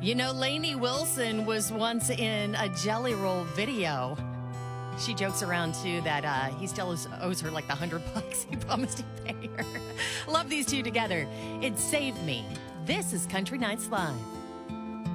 Lainey Wilson was once in a Jelly Roll video. She jokes around, too, that he still owes her like the $100 he promised to pay her. Love these two together. It saved me. This is Country Nights Live.